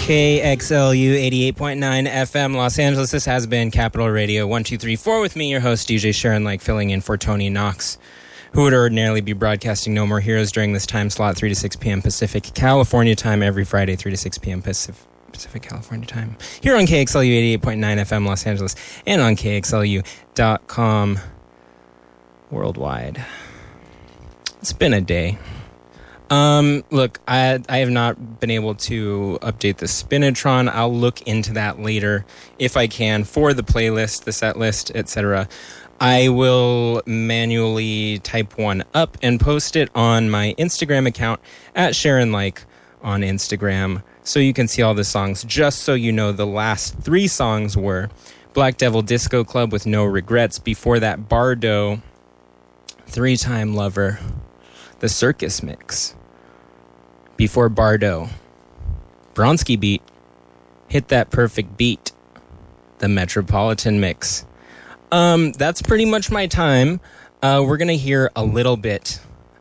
KXLU 88.9 FM Los Angeles. This has been Capital Radio 1234 with me, your host, DJ Sharon Lake, filling in for Tony Knox, who would ordinarily be broadcasting No More Heroes during this time slot, 3 to 6 p.m. Pacific California time, every Friday, 3 to 6 p.m. Pacific California time, here on KXLU 88.9 FM Los Angeles and on KXLU.com worldwide. It's been a day. Look, I have not been able to update the Spinatron. I'll look into that later if I can for the playlist, the set list, etc. I will manually type one up and post it on my Instagram account at Sharon Like on Instagram, so you can see all the songs. Just so you know, the last 3 songs were Black Devil Disco Club with No Regrets. Before that, Bardo, 3-Time Lover, the Circus Mix. Before Bardo, Bronski Beat, Hit That Perfect Beat, the Metropolitan Mix. That's pretty much my time. We're going to hear a little bit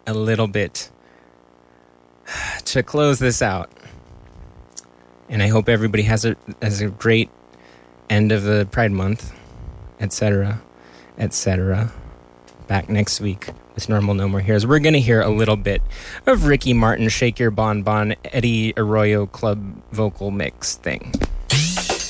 to close this out. And I hope everybody has a great end of the Pride Month, etc., etc. Back next week with normal No More Heroes. We're going to hear a little bit of Ricky Martin, Shake Your Bon Bon, Eddie Arroyo club vocal mix thing.